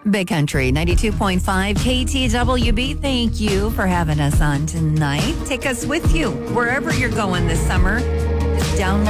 Big Country 92.5 KTWB. Thank you for having us on tonight. Take us with you wherever you're going this summer. Just download